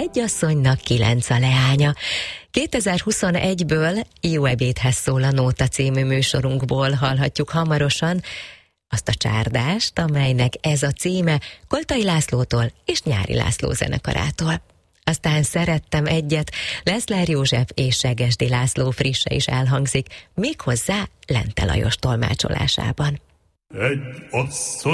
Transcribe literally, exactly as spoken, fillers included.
Egy asszonynak kilenc a leánya. kétezer-huszonegyből Jó ebédhez szól a Nóta című műsorunkból hallhatjuk hamarosan azt a csárdást, amelynek ez a címe Koltai Lászlótól és Nyári László zenekarától. Aztán Szerettem egyet, Leszler József és Segesdi László frisse is elhangzik, méghozzá Lente Lajos tolmácsolásában. Egy asszony